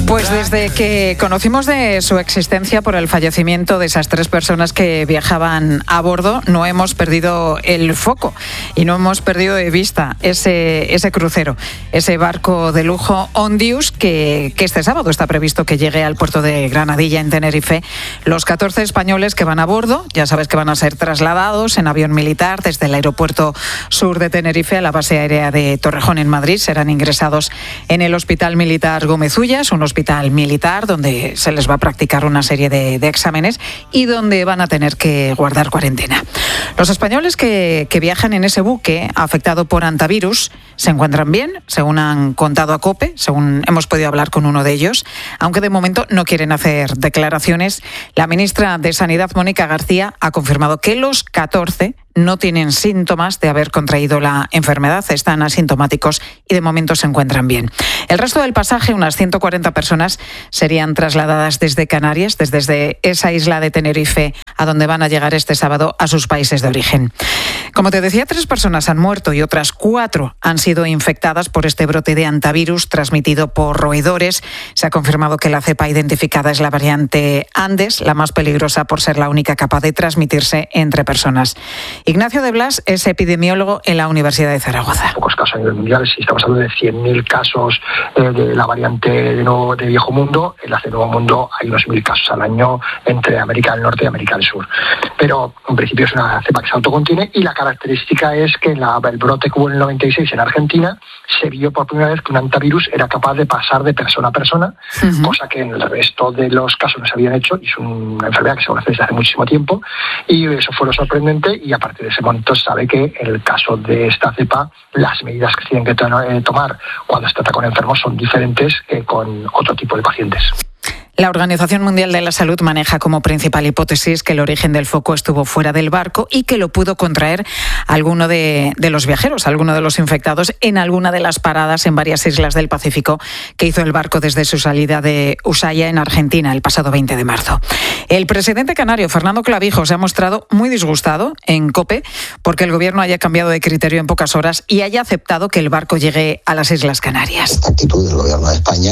Pues desde que conocimos de su existencia por el fallecimiento de esas 3 personas que viajaban a bordo, no hemos perdido el foco y no hemos perdido de vista ese crucero, ese barco de lujo Ondius que este sábado está previsto que llegue al puerto de Granadilla, en Tenerife. Los 14 españoles que van a bordo, ya sabes que van a ser trasladados en avión militar desde el aeropuerto sur de Tenerife a la base aérea de Torrejón, en Madrid. Serán ingresados en el Hospital Militar Gómez Ullas, un hospital militar donde se les va a practicar una serie de exámenes y donde van a tener que guardar cuarentena. Los españoles que viajan en ese buque afectado por hantavirus se encuentran bien, según han contado a COPE, según hemos podido hablar con uno de ellos, aunque de momento no quieren hacer declaraciones. La ministra de Sanidad, Mónica García, ha confirmado que los 14 no tienen síntomas de haber contraído la enfermedad, están asintomáticos y de momento se encuentran bien. El resto del pasaje, unas 140 personas, serían trasladadas desde Canarias, desde esa isla de Tenerife, a donde van a llegar este sábado a sus países de origen. Como te decía, 3 personas han muerto y otras 4 han sido infectadas por este brote de hantavirus transmitido por roedores. Se ha confirmado que la cepa identificada es la variante Andes, la más peligrosa por ser la única capaz de transmitirse entre personas. Ignacio de Blas es epidemiólogo en la Universidad de Zaragoza. Pocos casos a nivel mundial, si estamos hablando de 100.000 casos de la variante de Viejo Mundo, en la de Nuevo Mundo hay unos 1.000 casos al año entre América del Norte y América del Sur. Pero en principio es una cepa que se autocontiene y la característica es que el brote que hubo en el 96 en Argentina se vio por primera vez que un hantavirus era capaz de pasar de persona a persona, cosa que en el resto de los casos no se habían hecho, y es una enfermedad que se conoce desde hace muchísimo tiempo, y eso fue lo sorprendente, y a partir de ese momento se sabe que en el caso de esta cepa las medidas que se tienen que tomar cuando se trata con enfermos son diferentes que con otro tipo de pacientes. La Organización Mundial de la Salud maneja como principal hipótesis que el origen del foco estuvo fuera del barco y que lo pudo contraer alguno de los viajeros, alguno de los infectados en alguna de las paradas en varias islas del Pacífico que hizo el barco desde su salida de Ushuaia, en Argentina, el pasado 20 de marzo. El presidente canario, Fernando Clavijo, se ha mostrado muy disgustado en COPE porque el gobierno haya cambiado de criterio en pocas horas y haya aceptado que el barco llegue a las Islas Canarias. Esta actitud del gobierno de España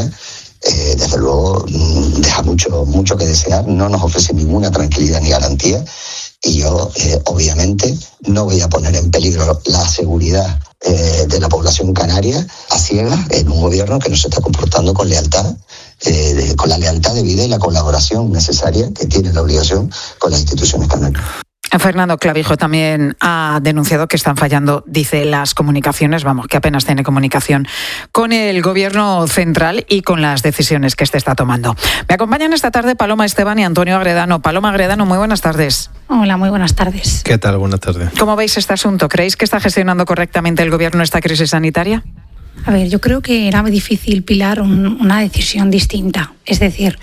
desde luego deja mucho que desear, no nos ofrece ninguna tranquilidad ni garantía, y yo obviamente no voy a poner en peligro la seguridad de la población canaria a ciegas en un gobierno que no se está comportando con lealtad, con la lealtad debida y la colaboración necesaria que tiene la obligación con las instituciones canarias. Fernando Clavijo también ha denunciado que están fallando, dice, las comunicaciones, que apenas tiene comunicación con el gobierno central y con las decisiones que este está tomando. Me acompañan esta tarde Paloma Esteban y Antonio Agredano. Paloma Agredano, muy buenas tardes. Hola, muy buenas tardes. ¿Qué tal? Buenas tardes. ¿Cómo veis este asunto? ¿Creéis que está gestionando correctamente el gobierno esta crisis sanitaria? A ver, yo creo que era muy difícil, Pilar, una decisión distinta. Es decir,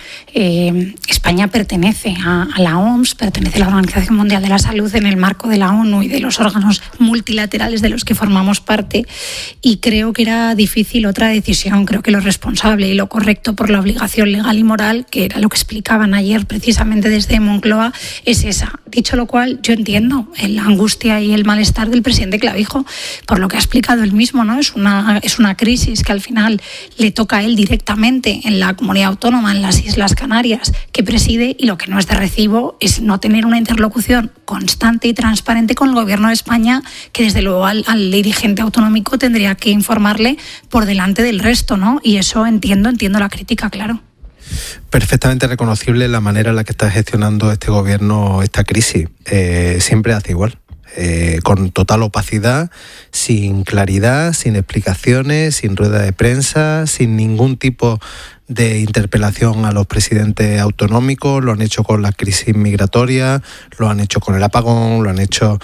España pertenece a la OMS, pertenece a la Organización Mundial de la Salud en el marco de la ONU y de los órganos multilaterales de los que formamos parte, y creo que era difícil otra decisión. Creo que lo responsable y lo correcto por la obligación legal y moral, que era lo que explicaban ayer precisamente desde Moncloa, es esa. Dicho lo cual, yo entiendo la angustia y el malestar del presidente Clavijo por lo que ha explicado él mismo, ¿no? Es una crisis que al final le toca a él directamente en la comunidad autónoma, en las Islas Canarias, que preside, y lo que no es de recibo es no tener una interlocución constante y transparente con el gobierno de España, que desde luego al dirigente autonómico tendría que informarle por delante del resto, ¿no? Y eso entiendo la crítica, claro. Perfectamente reconocible la manera en la que está gestionando este gobierno esta crisis. Siempre hace igual. Con total opacidad, sin claridad, sin explicaciones, sin rueda de prensa, sin ningún tipo de interpelación a los presidentes autonómicos. Lo han hecho con la crisis migratoria, lo han hecho con el apagón, lo han hecho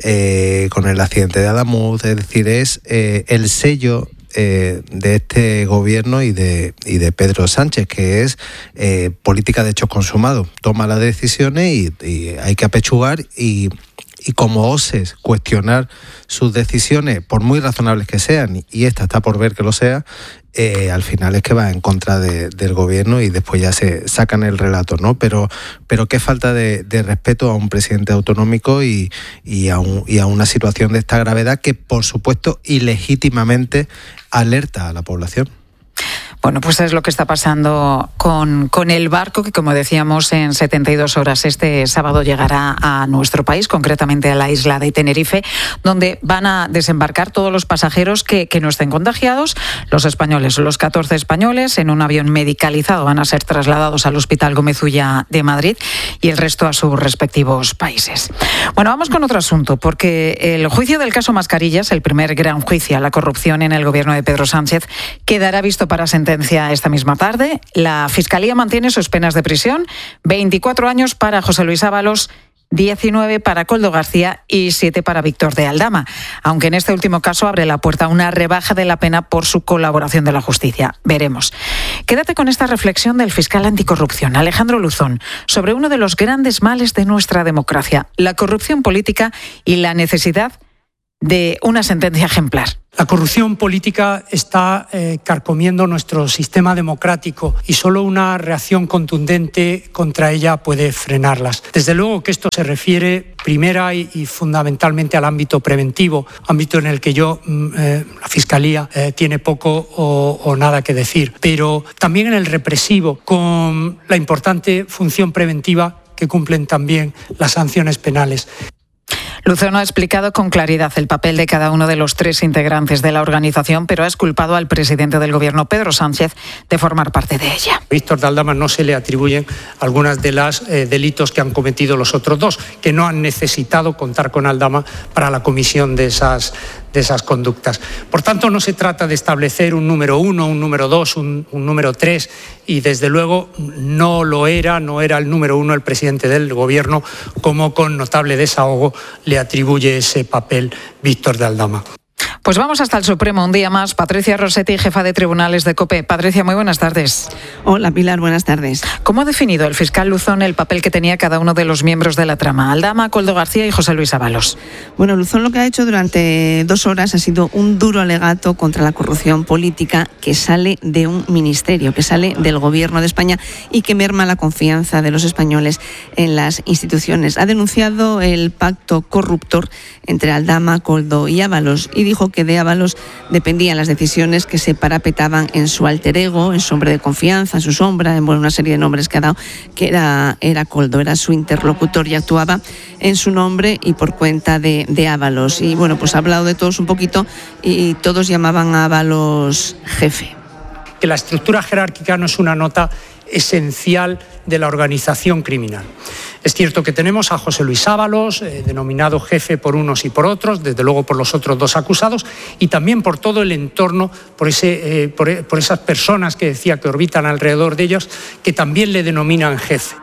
con el accidente de Adamuz. Es decir, es el sello de este gobierno y de Pedro Sánchez, que es política de hechos consumados. Toma las decisiones y hay que apechugar, y como oses cuestionar sus decisiones, por muy razonables que sean, y esta está por ver que lo sea, al final es que va en contra del gobierno y después ya se sacan el relato, ¿no? Pero qué falta de respeto a un presidente autonómico y a una situación de esta gravedad que, por supuesto, ilegítimamente alerta a la población. Bueno, pues es lo que está pasando con el barco que, como decíamos, en 72 horas este sábado llegará a nuestro país, concretamente a la isla de Tenerife, donde van a desembarcar todos los pasajeros que no estén contagiados. Los españoles, los 14 españoles, en un avión medicalizado van a ser trasladados al Hospital Gómez Ulla de Madrid y el resto a sus respectivos países. Bueno, vamos con otro asunto, porque el juicio del caso Mascarillas, el primer gran juicio a la corrupción en el gobierno de Pedro Sánchez, quedará visto para sentencia esta misma tarde. La Fiscalía mantiene sus penas de prisión: 24 años para José Luis Ábalos, 19 para Koldo García y 7 para Víctor de Aldama, aunque en este último caso abre la puerta a una rebaja de la pena por su colaboración de la justicia. Veremos. Quédate con esta reflexión del fiscal anticorrupción, Alejandro Luzón, sobre uno de los grandes males de nuestra democracia, la corrupción política y la necesidad de una sentencia ejemplar. La corrupción política está carcomiendo nuestro sistema democrático y solo una reacción contundente contra ella puede frenarlas. Desde luego que esto se refiere primera y fundamentalmente al ámbito preventivo, ámbito en el que la Fiscalía tiene poco o nada que decir, pero también en el represivo, con la importante función preventiva que cumplen también las sanciones penales. Luzón ha explicado con claridad el papel de cada uno de los 3 integrantes de la organización, pero ha exculpado al presidente del gobierno, Pedro Sánchez, de formar parte de ella. A Víctor de Aldama no se le atribuyen algunas de las delitos que han cometido los otros 2, que no han necesitado contar con Aldama para la comisión de esas conductas. Por tanto, no se trata de establecer un número 1, un número 2, un número 3, y desde luego no era el número 1 el presidente del gobierno, como con notable desahogo le atribuye ese papel Víctor de Aldama. Pues vamos hasta el Supremo un día más. Patricia Rossetti, jefa de tribunales de COPE. Patricia, muy buenas tardes. Hola Pilar, buenas tardes. ¿Cómo ha definido el fiscal Luzón el papel que tenía cada uno de los miembros de la trama? Aldama, Koldo García y José Luis Ábalos. Bueno, Luzón lo que ha hecho durante 2 horas ha sido un duro alegato contra la corrupción política que sale de un ministerio, que sale del gobierno de España y que merma la confianza de los españoles en las instituciones. Ha denunciado el pacto corruptor entre Aldama, Koldo y Ábalos y dijo que de Ábalos dependían las decisiones que se parapetaban en su alter ego, en su hombre de confianza, en su sombra, en una serie de nombres que ha dado, que era Koldo, era su interlocutor y actuaba en su nombre y por cuenta de Ábalos. Y bueno, pues ha hablado de todos un poquito y todos llamaban a Ábalos jefe. Que la estructura jerárquica no es una nota esencial de la organización criminal. Es cierto que tenemos a José Luis Ábalos, denominado jefe por unos y por otros, desde luego por los otros 2 acusados, y también por todo el entorno, por esas personas que decía que orbitan alrededor de ellos, que también le denominan jefe.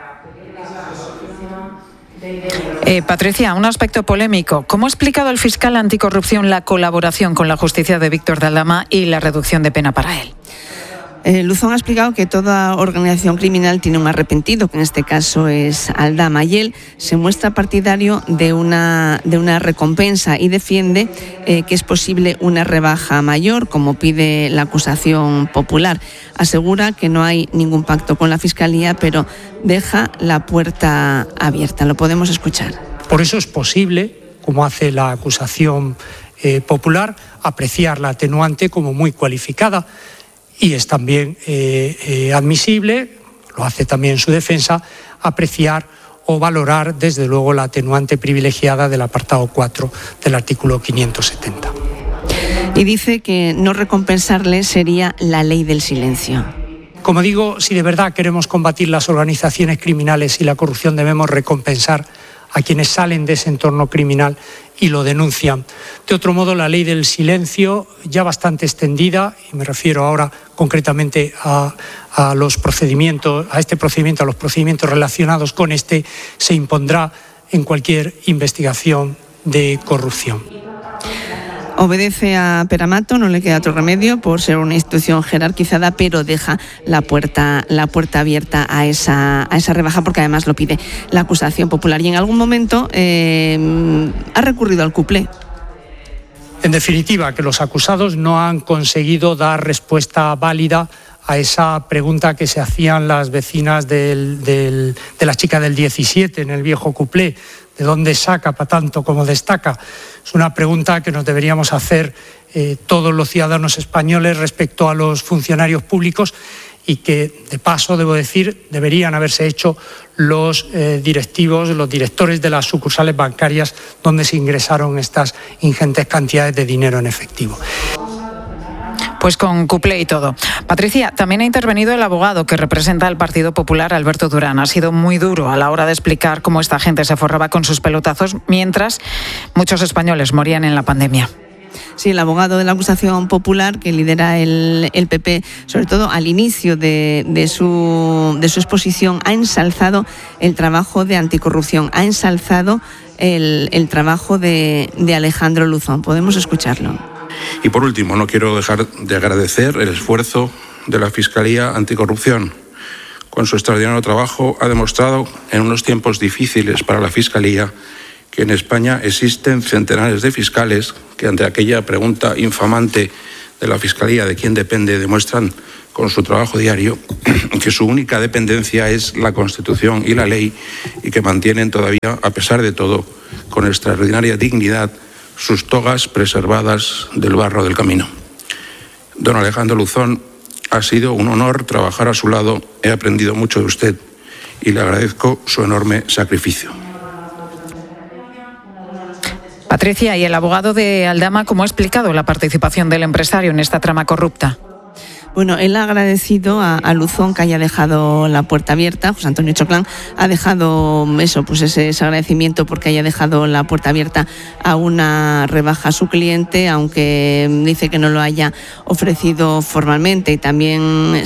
Patricia, un aspecto polémico. ¿Cómo ha explicado el fiscal anticorrupción la colaboración con la justicia de Víctor de Aldama y la reducción de pena para él? Luzón ha explicado que toda organización criminal tiene un arrepentido, que en este caso es Aldama, y él se muestra partidario de una recompensa y defiende que es posible una rebaja mayor, como pide la acusación popular. Asegura que no hay ningún pacto con la Fiscalía, pero deja la puerta abierta. Lo podemos escuchar. Por eso es posible, como hace la acusación popular, apreciar la atenuante como muy cualificada. Y es también admisible, lo hace también su defensa, apreciar o valorar desde luego la atenuante privilegiada del apartado 4 del artículo 570. Y dice que no recompensarle sería la ley del silencio. Como digo, si de verdad queremos combatir las organizaciones criminales y la corrupción, debemos recompensar a quienes salen de ese entorno criminal y lo denuncian. De otro modo, la ley del silencio, ya bastante extendida, y me refiero ahora concretamente a los procedimientos, a los procedimientos relacionados con este, se impondrá en cualquier investigación de corrupción. Obedece a Peramato, no le queda otro remedio por ser una institución jerarquizada, pero deja la puerta abierta a esa rebaja, porque además lo pide la acusación popular. Y en algún momento ha recurrido al cuplé. En definitiva, que los acusados no han conseguido dar respuesta válida a esa pregunta que se hacían las vecinas de la chica del 17 en el viejo cuplé. ¿De dónde saca para tanto como destaca? Es una pregunta que nos deberíamos hacer todos los ciudadanos españoles respecto a los funcionarios públicos, y que, de paso, debo decir, deberían haberse hecho los directivos, los directores de las sucursales bancarias donde se ingresaron estas ingentes cantidades de dinero en efectivo. Pues con cuplé y todo. Patricia, también ha intervenido el abogado que representa al Partido Popular, Alberto Durán. Ha sido muy duro a la hora de explicar cómo esta gente se forraba con sus pelotazos mientras muchos españoles morían en la pandemia. Sí, el abogado de la acusación popular que lidera el PP, sobre todo al inicio de su exposición, ha ensalzado el trabajo de anticorrupción, ha ensalzado el trabajo de Alejandro Luzón. Podemos escucharlo. Y por último, no quiero dejar de agradecer el esfuerzo de la Fiscalía Anticorrupción. Con su extraordinario trabajo ha demostrado, en unos tiempos difíciles para la Fiscalía, que en España existen centenares de fiscales que, ante aquella pregunta infamante de la Fiscalía de quién depende, demuestran con su trabajo diario que su única dependencia es la Constitución y la ley, y que mantienen todavía, a pesar de todo, con extraordinaria dignidad, sus togas preservadas del barro del camino. Don Alejandro Luzón, ha sido un honor trabajar a su lado. He aprendido mucho de usted y le agradezco su enorme sacrificio. Patricia, ¿y el abogado de Aldama cómo ha explicado la participación del empresario en esta trama corrupta? Bueno, él ha agradecido a Luzón que haya dejado la puerta abierta. José Antonio Choclán ha dejado ese agradecimiento porque haya dejado la puerta abierta a una rebaja a su cliente, aunque dice que no lo haya ofrecido formalmente. Y también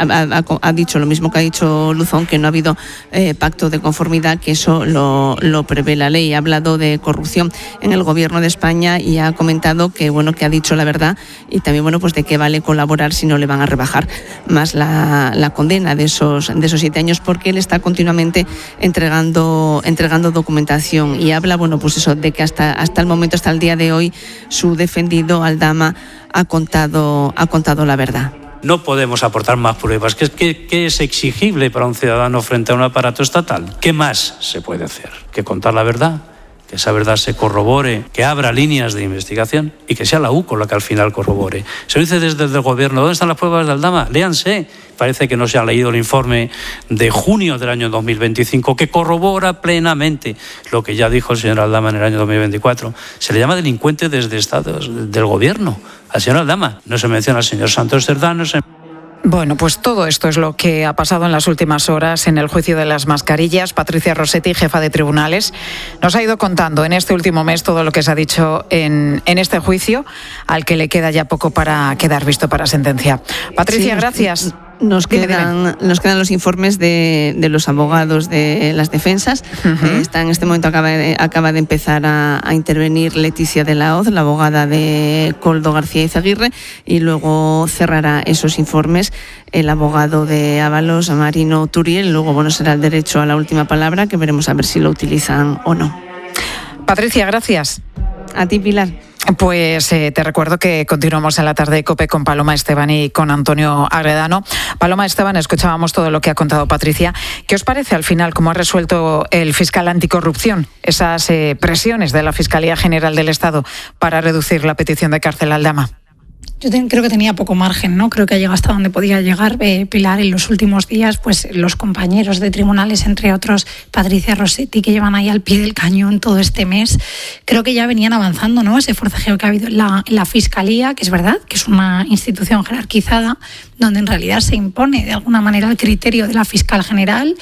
ha dicho lo mismo que ha dicho Luzón, que no ha habido pacto de conformidad, que eso lo prevé la ley. Ha hablado de corrupción en el Gobierno de España y ha comentado que ha dicho la verdad, y también pues de qué vale colaborar si no le van a rebajar más la condena de esos 7 años, porque él está continuamente entregando documentación, y habla de que hasta el momento, hasta el día de hoy, su defendido Aldama ha contado la verdad. No podemos aportar más pruebas. ¿Qué es exigible para un ciudadano frente a un aparato estatal? ¿Qué más se puede hacer que contar la verdad? Que esa verdad se corrobore, que abra líneas de investigación y que sea la UCO la que al final corrobore. Se lo dice desde el Gobierno. ¿Dónde están las pruebas de Aldama? Léanse. Parece que no se ha leído el informe de junio del año 2025, que corrobora plenamente lo que ya dijo el señor Aldama en el año 2024. Se le llama delincuente desde estados del Gobierno al señor Aldama. No se menciona al señor Santos Cerdá, no se... Bueno, pues todo esto es lo que ha pasado en las últimas horas en el juicio de las mascarillas. Patricia Rossetti, jefa de tribunales, nos ha ido contando en este último mes todo lo que se ha dicho en este juicio, al que le queda ya poco para quedar visto para sentencia. Patricia, sí, gracias. Nos quedan los informes de los abogados de las defensas. En este momento acaba de empezar a intervenir Leticia de la Hoz, la abogada de Koldo García Izaguirre, y luego cerrará esos informes el abogado de Ábalos, Marino Turiel. Luego será el derecho a la última palabra, que veremos a ver si lo utilizan o no. Patricia, gracias. A ti, Pilar. Pues te recuerdo que continuamos en la tarde de COPE con Paloma Esteban y con Antonio Agredano. Paloma Esteban, escuchábamos todo lo que ha contado Patricia. ¿Qué os parece al final cómo ha resuelto el fiscal anticorrupción esas presiones de la Fiscalía General del Estado para reducir la petición de cárcel a Aldama? Yo creo que tenía poco margen, ¿no? Creo que ha llegado hasta donde podía llegar. Pilar, en los últimos días, pues los compañeros de tribunales, entre otros Patricia Rossetti, que llevan ahí al pie del cañón todo este mes, creo que ya venían avanzando, ¿no? Ese forcejeo que ha habido en la Fiscalía, que es verdad, que es una institución jerarquizada, donde en realidad se impone de alguna manera el criterio de la fiscal general.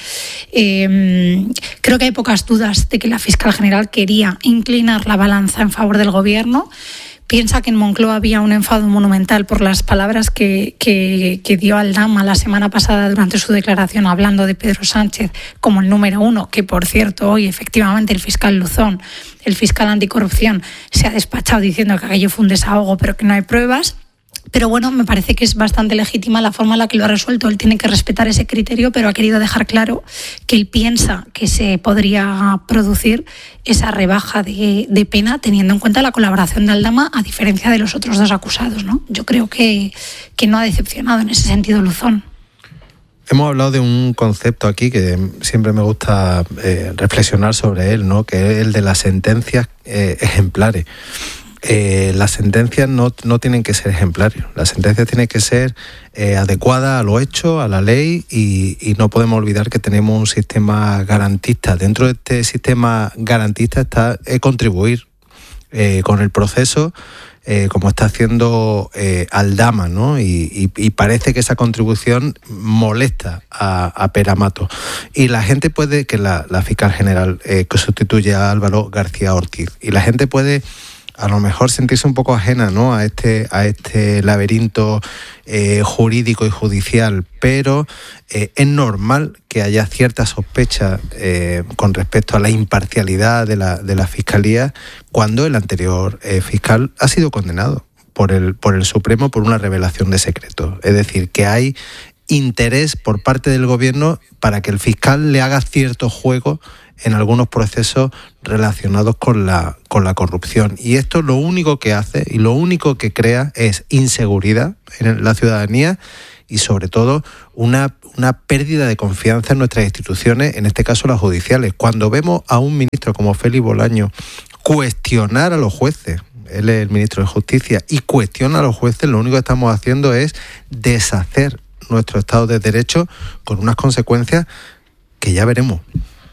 Creo que hay pocas dudas de que la fiscal general quería inclinar la balanza en favor del Gobierno. Piensa que en Moncloa había un enfado monumental por las palabras que dio Aldama la semana pasada durante su declaración, hablando de Pedro Sánchez como el número 1, que por cierto hoy efectivamente el fiscal Luzón, el fiscal anticorrupción, se ha despachado diciendo que aquello fue un desahogo pero que no hay pruebas. Pero bueno, me parece que es bastante legítima la forma en la que lo ha resuelto. Él tiene que respetar ese criterio, pero ha querido dejar claro que él piensa que se podría producir esa rebaja de pena teniendo en cuenta la colaboración de Aldama, a diferencia de los otros dos acusados, ¿no? Yo creo que no ha decepcionado en ese sentido Luzón. Hemos hablado de un concepto aquí que siempre me gusta reflexionar sobre él, ¿no? Que es el de las sentencias ejemplares. las sentencias no tienen que ser ejemplares. Las sentencias tienen que ser adecuadas a lo hecho, a la ley, y no podemos olvidar que tenemos un sistema garantista. Dentro de este sistema garantista está contribuir con el proceso, como está haciendo Aldama, ¿no? Y parece que esa contribución molesta a Pere Mato. Y la gente puede, que la fiscal general que sustituye a Álvaro García Ortiz, y la gente puede a lo mejor sentirse un poco ajena, ¿no?, a este laberinto jurídico y judicial, pero es normal que haya cierta sospecha con respecto a la imparcialidad de la Fiscalía cuando el anterior fiscal ha sido condenado por el Supremo por una revelación de secretos. Es decir, que hay interés por parte del Gobierno para que el fiscal le haga cierto juego en algunos procesos relacionados con la corrupción. Y esto lo único que hace y lo único que crea es inseguridad en la ciudadanía y sobre todo una pérdida de confianza en nuestras instituciones, en este caso las judiciales. Cuando vemos a un ministro como Félix Bolaño cuestionar a los jueces, él es el ministro de Justicia, y cuestiona a los jueces, lo único que estamos haciendo es deshacer nuestro Estado de Derecho con unas consecuencias que ya veremos.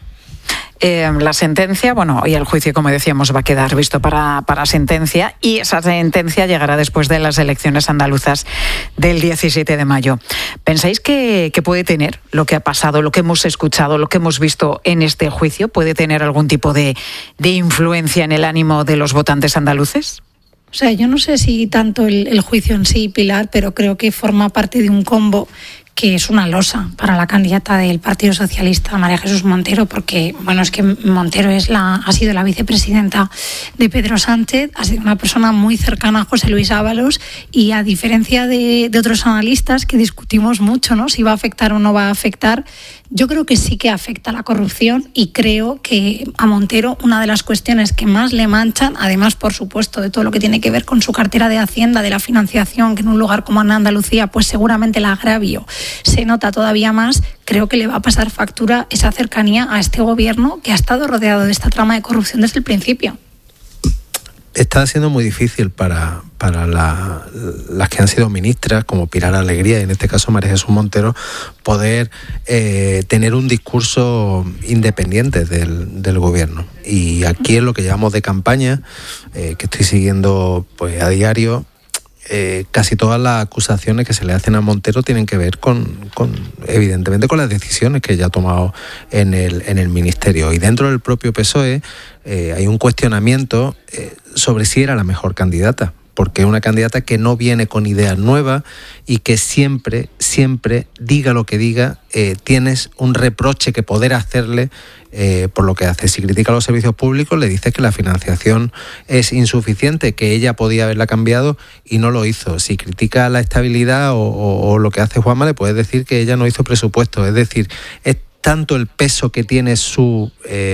La sentencia, y el juicio, como decíamos, va a quedar visto para sentencia, y esa sentencia llegará después de las elecciones andaluzas del 17 de mayo. ¿Pensáis que puede tener lo que ha pasado, lo que hemos escuchado, lo que hemos visto en este juicio, puede tener algún tipo de influencia en el ánimo de los votantes andaluces? O sea, yo no sé si tanto el juicio en sí, Pilar, pero creo que forma parte de un combo que es una losa para la candidata del Partido Socialista, María Jesús Montero, porque, es que Montero ha sido la vicepresidenta de Pedro Sánchez, ha sido una persona muy cercana a José Luis Ábalos, y a diferencia de otros analistas que discutimos mucho, ¿no?, si va a afectar o no va a afectar, yo creo que sí que afecta a la corrupción, y creo que a Montero una de las cuestiones que más le manchan, además, por supuesto, de todo lo que tiene que ver con su cartera de Hacienda, de la financiación, que en un lugar como en Andalucía, pues seguramente el agravio se nota todavía más, creo que le va a pasar factura esa cercanía a este gobierno que ha estado rodeado de esta trama de corrupción desde el principio. Está siendo muy difícil para las que han sido ministras, como Pilar Alegría y en este caso María Jesús Montero, poder tener un discurso independiente del gobierno. Y aquí es lo que llevamos de campaña, que estoy siguiendo pues a diario. Casi todas las acusaciones que se le hacen a Montero tienen que ver evidentemente con las decisiones que ella ha tomado en el ministerio. Y dentro del propio PSOE hay un cuestionamiento sobre si era la mejor candidata, porque es una candidata que no viene con ideas nuevas y que siempre, diga lo que diga, tienes un reproche que poder hacerle por lo que hace. Si critica los servicios públicos, le dices que la financiación es insuficiente, que ella podía haberla cambiado y no lo hizo. Si critica la estabilidad o lo que hace Juanma, le puedes decir que ella no hizo presupuesto. Es decir, es tanto el peso que tiene su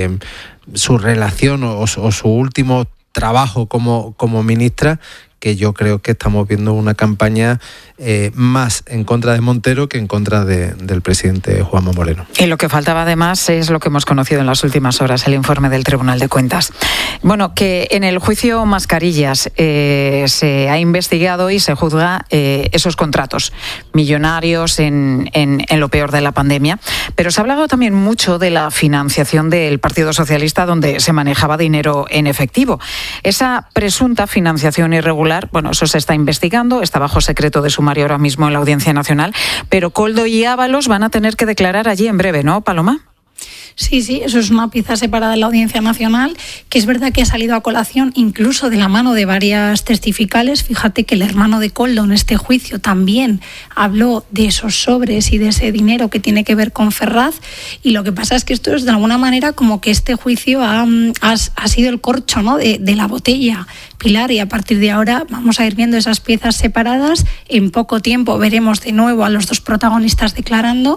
relación o su último trabajo como ministra, que yo creo que estamos viendo una campaña más en contra de Montero que en contra del presidente Juanma Moreno. Y lo que faltaba además es lo que hemos conocido en las últimas horas, el informe del Tribunal de Cuentas. Que en el juicio Mascarillas se ha investigado y se juzga esos contratos millonarios en lo peor de la pandemia, pero se ha hablado también mucho de la financiación del Partido Socialista, donde se manejaba dinero en efectivo. Esa presunta financiación irregular, eso se está investigando, está bajo secreto de sumario ahora mismo en la Audiencia Nacional, pero Koldo y Ábalos van a tener que declarar allí en breve, ¿no, Paloma? Sí, eso es una pieza separada de la Audiencia Nacional, que es verdad que ha salido a colación incluso de la mano de varias testificales. Fíjate que el hermano de Koldo en este juicio también habló de esos sobres y de ese dinero que tiene que ver con Ferraz, y lo que pasa es que esto es de alguna manera como que este juicio ha sido el corcho, ¿no?, de la botella, Pilar, y a partir de ahora vamos a ir viendo esas piezas separadas. En poco tiempo veremos de nuevo a los dos protagonistas declarando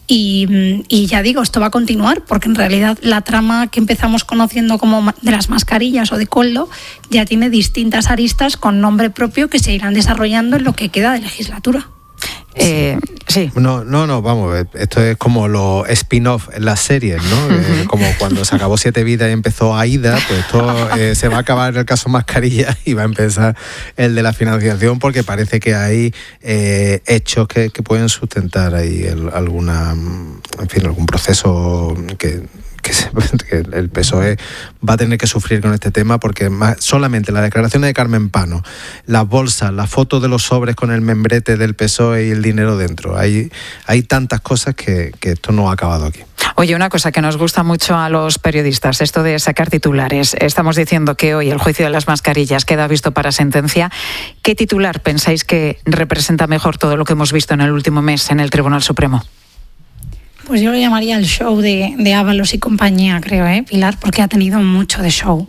y ya digo, esto va a continuar, porque en realidad la trama que empezamos conociendo como de las mascarillas o de Koldo ya tiene distintas aristas con nombre propio que se irán desarrollando en lo que queda de legislatura. Sí. No, vamos, esto es como los spin-off en las series, ¿no? Como cuando se acabó 7 vidas y empezó Aida, pues esto se va a acabar el caso Mascarilla y va a empezar el de la financiación, porque parece que hay hechos que pueden sustentar ahí algún proceso que el PSOE va a tener que sufrir con este tema, porque solamente la declaración de Carmen Pano, las bolsas, las fotos de los sobres con el membrete del PSOE y el dinero dentro, hay tantas cosas que esto no ha acabado aquí. Oye, una cosa que nos gusta mucho a los periodistas, esto de sacar titulares. Estamos diciendo que hoy el juicio de las mascarillas queda visto para sentencia. ¿Qué titular pensáis que representa mejor todo lo que hemos visto en el último mes en el Tribunal Supremo? Pues yo lo llamaría el show de Ábalos y compañía, creo, Pilar, porque ha tenido mucho de show.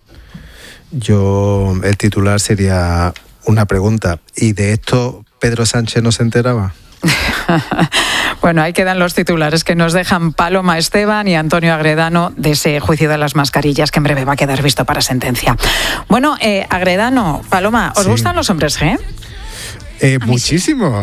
El titular sería una pregunta. ¿Y de esto Pedro Sánchez no se enteraba? Bueno, ahí quedan los titulares que nos dejan Paloma Esteban y Antonio Agredano de ese juicio de las mascarillas, que en breve va a quedar visto para sentencia. Bueno, Agredano, Paloma, ¿os gustan los hombres G? Muchísimo.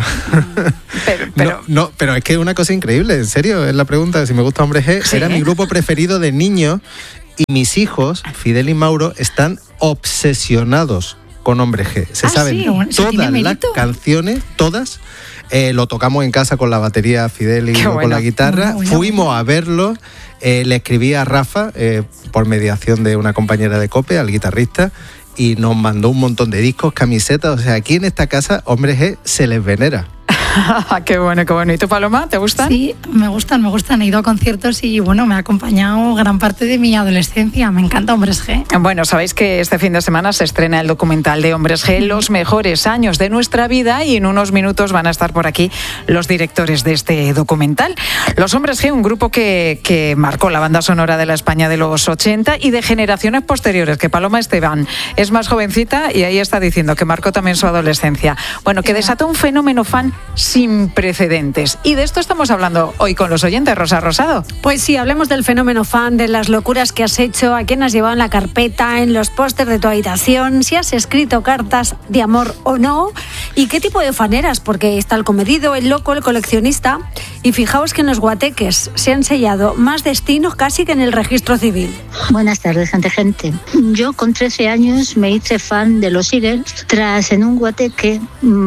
Pero es que es una cosa increíble, en serio, es la pregunta de si me gusta Hombres G. ¿Sí? Era mi grupo preferido de niños y mis hijos, Fidel y Mauro, están obsesionados con Hombres G. Se saben todas las canciones, todas. Lo tocamos en casa con la batería, Fidel y yo con la guitarra. Fuimos a verlo. Le escribí a Rafa por mediación de una compañera de COPE, al guitarrista, y nos mandó un montón de discos, camisetas. O sea, aquí en esta casa, Hombres G se les venera. Qué bueno, qué bueno. ¿Y tú, Paloma, te gustan? Sí, me gustan. He ido a conciertos y, bueno, me ha acompañado gran parte de mi adolescencia. Me encanta Hombres G. Bueno, sabéis que este fin de semana se estrena el documental de Hombres G, los mejores años de nuestra vida, y en unos minutos van a estar por aquí los directores de este documental. Los Hombres G, un grupo que marcó la banda sonora de la España de los 80 y de generaciones posteriores, que Paloma Esteban es más jovencita y ahí está diciendo que marcó también su adolescencia. Bueno, que desató un fenómeno fan sin precedentes. Y de esto estamos hablando hoy con los oyentes. Rosa Rosado. Pues sí, hablemos del fenómeno fan, de las locuras que has hecho, a quién has llevado en la carpeta, en los pósters de tu habitación, si has escrito cartas de amor o no, y qué tipo de fan eras, porque está el comedido, el loco, el coleccionista. Y fijaos que en los guateques se han sellado más destinos casi que en el registro civil. Buenas tardes, gente. Yo con 13 años me hice fan de los Eagles tras en un guateque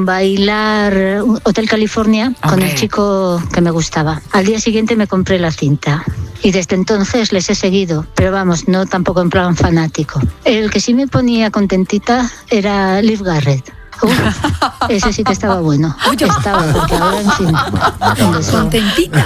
bailar Hotel California con el chico que me gustaba. Al día siguiente me compré la cinta y desde entonces les he seguido, pero vamos, no tampoco en plan fanático. El que sí me ponía contentita era Liv Garrett. Ese sí que estaba bueno. Estaba, porque ahora, en fin. Contentita.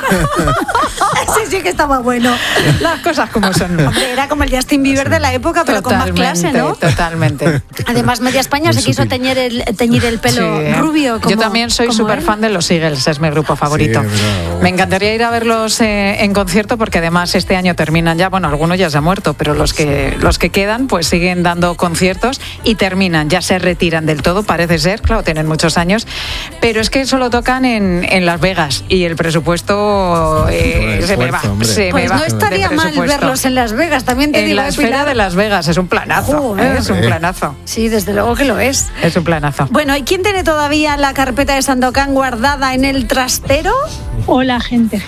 Ese sí que estaba bueno. Las cosas como son. Hombre, era como el Justin Bieber de la época, pero con más clase, ¿no? Totalmente. Además, Media España se quiso teñir el pelo rubio. Yo también soy súper fan de los Eagles, es mi grupo favorito. Me encantaría ir a verlos en concierto, porque además este año terminan ya, bueno, algunos ya se han muerto, pero los que quedan pues siguen dando conciertos y terminan, ya se retiran del todo, parece ser, claro, tienen muchos años, pero es que solo tocan en Las Vegas y el presupuesto se me va. Pues no estaría mal verlos en Las Vegas, también te digo. En la esfera de Las Vegas, es un planazo. Es un planazo. Sí, desde luego que lo es. Es un planazo. Bueno, ¿y quién tiene todavía la carpeta de Sandokan guardada en el trastero? Hola, gente.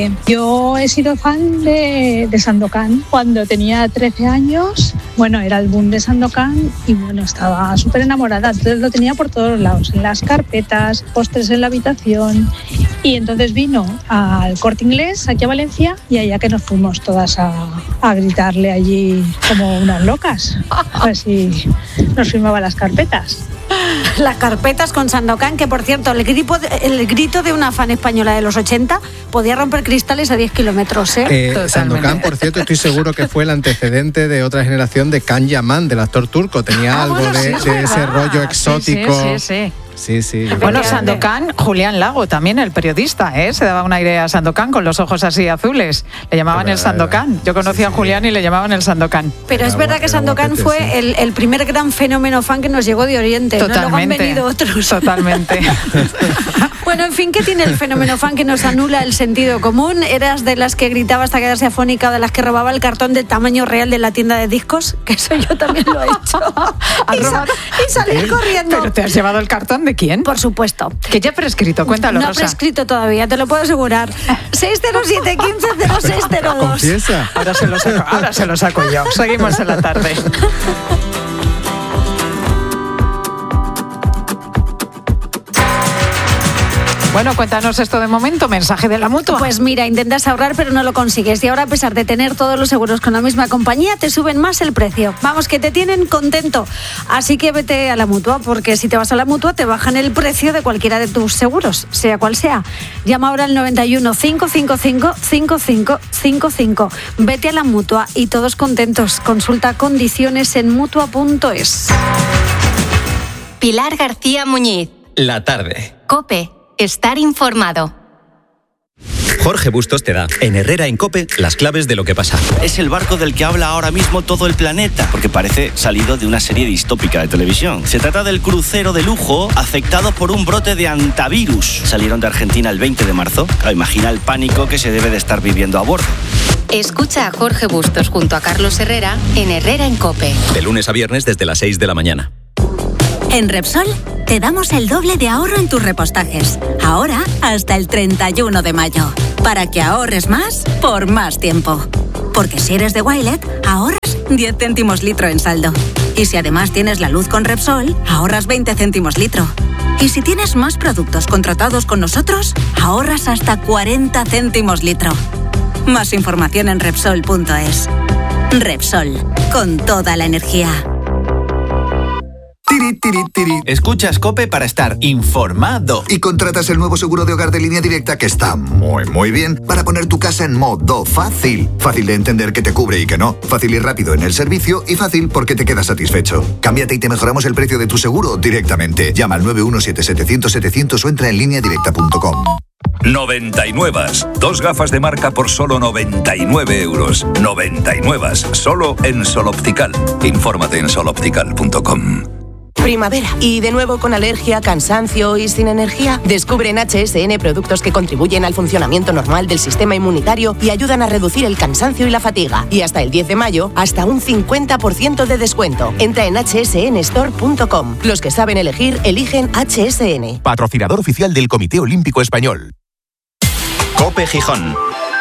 Yo he sido fan de Sandokan cuando tenía 13 años. Bueno, era el boom de Sandokan y bueno, estaba súper enamorada. Entonces lo tenía por todos lados, en las carpetas, pósters en la habitación. Y entonces vino al Corte Inglés, aquí a Valencia, y allá que nos fuimos todas a gritarle allí como unas locas. Así nos firmaba las carpetas. Las carpetas con Sandokan, que por cierto, el grito de una fan española de los 80 podía romper cristales a 10 kilómetros. Sandokan, por cierto, estoy seguro que fue el antecedente de otra generación de Can Yaman, del actor turco. Tenía algo de ese rollo exótico. Sí. Bueno, Sandokan, Julián Lago también, el periodista, se daba un aire a Sandokan con los ojos así azules. Le llamaban el Sandokan. Yo conocía a Julián y le llamaban el Sandokan. Pero es verdad que Sandokan fue el primer gran fenómeno fan que nos llegó de Oriente. Totalmente. ¿No? Luego han venido otros. Totalmente. Bueno, en fin, ¿qué tiene el fenómeno fan que nos anula el sentido común? ¿Eras de las que gritaba hasta quedarse afónica, de las que robaba el cartón del tamaño real de la tienda de discos? Que eso yo también lo he hecho. Y salir corriendo. ¿Pero te has llevado el cartón? fan de quién? Por supuesto. Que ya prescrito, cuéntalo, No ha Rosa. prescrito todavía, te lo puedo asegurar. 607 15 0602. Confiesa. Ahora se lo saco yo. Seguimos en la tarde. Bueno, cuéntanos esto de momento, mensaje de la Mutua. Pues mira, intentas ahorrar pero no lo consigues y ahora a pesar de tener todos los seguros con la misma compañía te suben más el precio. Vamos, que te tienen contento. Así que vete a la Mutua, porque si te vas a la Mutua te bajan el precio de cualquiera de tus seguros, sea cual sea. Llama ahora al 91 555 5555. Vete a la Mutua y todos contentos. Consulta condiciones en Mutua.es. Pilar García Muñiz. La tarde. COPE. Estar informado. Jorge Bustos te da, en Herrera en COPE, las claves de lo que pasa. Es el barco del que habla ahora mismo todo el planeta, porque parece salido de una serie distópica de televisión. Se trata del crucero de lujo afectado por un brote de hantavirus. Salieron de Argentina el 20 de marzo. Imagina el pánico que se debe de estar viviendo a bordo. Escucha a Jorge Bustos junto a Carlos Herrera en Herrera en COPE. De lunes a viernes desde las 6 de la mañana. En Repsol te damos el doble de ahorro en tus repostajes. Ahora hasta el 31 de mayo. Para que ahorres más por más tiempo. Porque si eres de Wilet, ahorras 10 céntimos litro en saldo. Y si además tienes la luz con Repsol, ahorras 20 céntimos litro. Y si tienes más productos contratados con nosotros, ahorras hasta 40 céntimos litro. Más información en Repsol.es. Repsol, con toda la energía. Escuchas COPE para estar informado. Y contratas el nuevo seguro de hogar de Línea Directa que está muy bien para poner tu casa en modo fácil. Fácil de entender que te cubre y que no. Fácil y rápido en el servicio y fácil porque te quedas satisfecho. Cámbiate y te mejoramos el precio de tu seguro directamente. Llama al 917-700-700 o entra en lineadirecta.com. 99. 2 gafas de marca por solo 99 euros. 99. Solo en Sol Optical. Infórmate en soloptical.com. Primavera. Y de nuevo con alergia, cansancio y sin energía. Descubre en HSN productos que contribuyen al funcionamiento normal del sistema inmunitario y ayudan a reducir el cansancio y la fatiga. Y hasta el 10 de mayo, hasta un 50% de descuento. Entra en hsnstore.com. Los que saben elegir, eligen HSN. Patrocinador oficial del Comité Olímpico Español. COPE Gijón.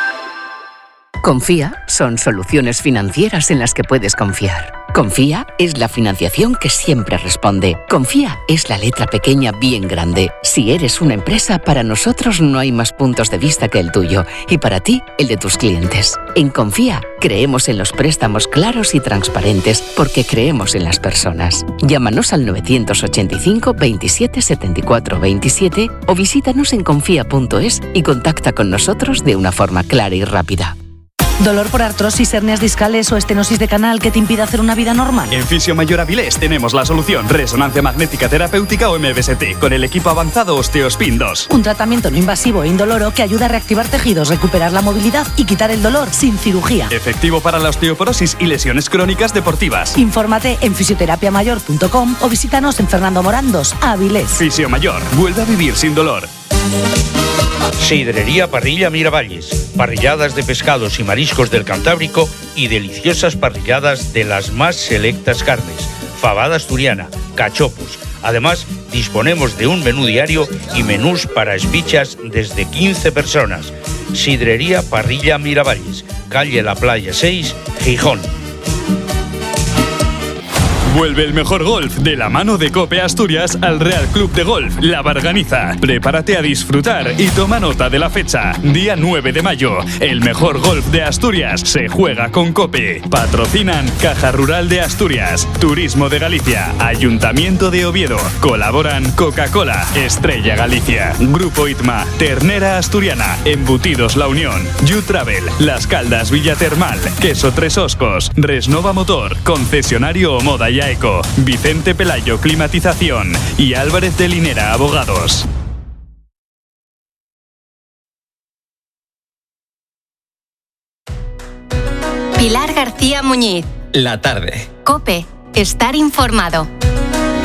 Confía son soluciones financieras en las que puedes confiar. Confía es la financiación que siempre responde. Confía es la letra pequeña bien grande. Si eres una empresa, para nosotros no hay más puntos de vista que el tuyo y para ti, el de tus clientes. En Confía creemos en los préstamos claros y transparentes porque creemos en las personas. Llámanos al 985 27 74 27 o visítanos en confía.es y contacta con nosotros de una forma clara y rápida. ¿Dolor por artrosis, hernias discales o estenosis de canal que te impide hacer una vida normal? En Fisio Mayor Avilés tenemos la solución. Resonancia magnética terapéutica o MBST con el equipo avanzado Osteospin 2. Un tratamiento no invasivo e indoloro que ayuda a reactivar tejidos, recuperar la movilidad y quitar el dolor sin cirugía. Efectivo para la osteoporosis y lesiones crónicas deportivas. Infórmate en fisioterapiamayor.com o visítanos en Fernando Morán 2, Avilés. Fisio Mayor, vuelve a vivir sin dolor. Sidrería Parrilla Miravalles, parrilladas de pescados y mariscos del Cantábrico y deliciosas parrilladas de las más selectas carnes, fabada asturiana, cachopos. Además, disponemos de un menú diario y menús para esbichas desde 15 personas. Sidrería Parrilla Miravalles, calle La Playa 6, Gijón. Vuelve el mejor golf de la mano de COPE Asturias al Real Club de Golf La Barganiza. Prepárate a disfrutar y toma nota de la fecha. Día 9 de mayo. El mejor golf de Asturias se juega con COPE. Patrocinan Caja Rural de Asturias, Turismo de Galicia, Ayuntamiento de Oviedo. Colaboran Coca-Cola, Estrella Galicia, Grupo Itma, Ternera Asturiana, Embutidos La Unión, You Travel, Las Caldas Villatermal, Queso Tres Oscos, Resnova Motor, Concesionario Moda y Eco, Vicente Pelayo Climatización y Álvarez de Linera Abogados. Pilar García Muñiz. La tarde. COPE. Estar informado.